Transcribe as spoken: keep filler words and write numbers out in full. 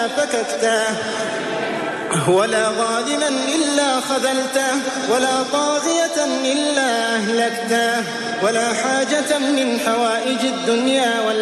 إلا فككته ولا ظالما إلا خذلته ولا طاغية إلا أهلكته ولا حاجة من حوائج الدنيا